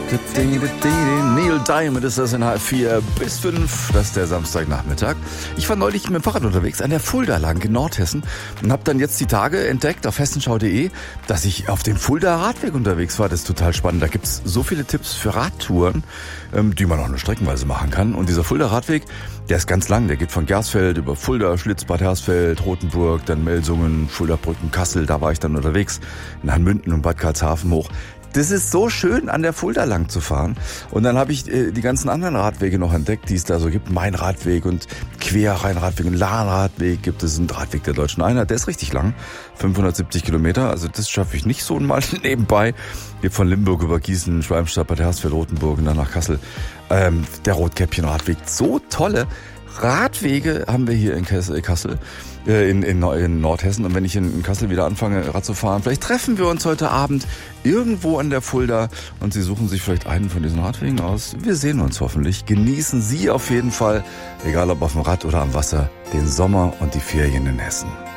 Neil Diamond ist das in H4 bis 5. Das ist der Samstagnachmittag. Ich war neulich mit dem Fahrrad unterwegs an der Fulda lang in Nordhessen und habe dann jetzt die Tage entdeckt auf hessenschau.de, dass ich auf dem Fulda Radweg unterwegs war. Das ist total spannend. Da gibt's so viele Tipps für Radtouren, die man auch nur streckenweise machen kann. Und dieser Fulda Radweg, der ist ganz lang. Der geht von Gersfeld über Fulda, Schlitz, Bad Hersfeld, Rothenburg, dann Melsungen, Fuldabrücken, Kassel. Da war ich dann unterwegs. Nach Münden und Bad Karlshafen hoch. Das ist so schön, an der Fulda lang zu fahren. Und dann habe ich die ganzen anderen Radwege noch entdeckt, die es da so gibt. Main-Radweg und Querrhein-Radweg und Lahn-Radweg gibt es. Einen Radweg der Deutschen Einheit, der ist richtig lang. 570 Kilometer, also das schaffe ich nicht so mal nebenbei. Hier von Limburg über Gießen, Schwalmstadt, Bad Hersfeld, Rothenburg und dann nach Kassel. Der Rotkäppchen-Radweg, so tolle Radwege haben wir hier in Kassel. In Nordhessen. Und wenn ich in Kassel wieder anfange, Rad zu fahren, vielleicht treffen wir uns heute Abend irgendwo an der Fulda und Sie suchen sich vielleicht einen von diesen Radwegen aus. Wir sehen uns hoffentlich. Genießen Sie auf jeden Fall, egal ob auf dem Rad oder am Wasser, den Sommer und die Ferien in Hessen.